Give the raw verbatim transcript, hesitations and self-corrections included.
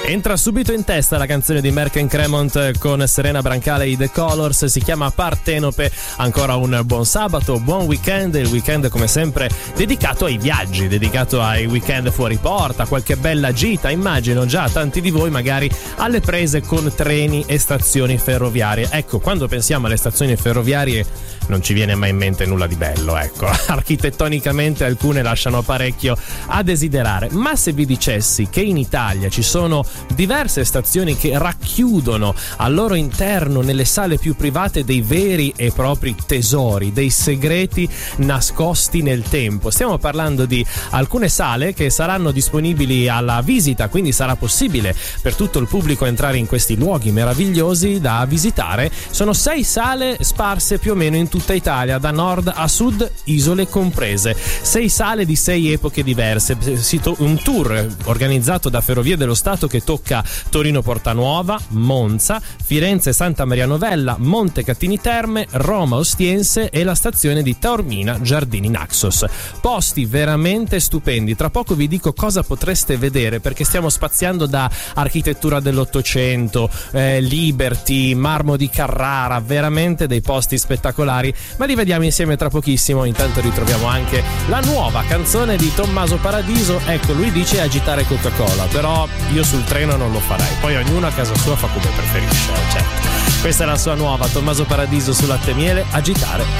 Entra subito in testa la canzone di Merck and Cremont con Serena Brancale e The Colors, si chiama Partenope. Ancora un buon sabato, buon weekend, il weekend come sempre dedicato ai viaggi, dedicato ai weekend fuori porta, qualche bella gita, immagino già tanti di voi magari alle prese con treni e stazioni ferroviarie. Ecco, quando pensiamo alle stazioni ferroviarie non ci viene mai in mente nulla di bello, ecco, architettonicamente alcune lasciano parecchio a desiderare, ma se vi dicessi che in Italia ci sono diverse stazioni che racchiudono al loro interno, nelle sale più private, dei veri e propri tesori, dei segreti nascosti nel tempo. Stiamo parlando di alcune sale che saranno disponibili alla visita, quindi sarà possibile per tutto il pubblico entrare in questi luoghi meravigliosi da visitare. Sono sei sale sparse più o meno in tutta Italia, da nord a sud, isole comprese. Sei sale di sei epoche diverse. Un tour organizzato da Ferrovie dello Stato che tocca Torino Portanuova, Monza, Firenze Santa Maria Novella, Montecatini Terme, Roma Ostiense e la stazione di Taormina Giardini Naxos. Posti veramente stupendi. Tra poco vi dico cosa potreste vedere, perché stiamo spaziando da architettura dell'Ottocento, eh, Liberty, marmo di Carrara, veramente dei posti spettacolari, ma li vediamo insieme tra pochissimo. Intanto ritroviamo anche la nuova canzone di Tommaso Paradiso. Ecco, lui dice agitare Coca-Cola, però io sul treno non lo farei, poi ognuno a casa sua fa come preferisce, certo. Questa è la sua nuova, Tommaso Paradiso su Latte e Miele, agitare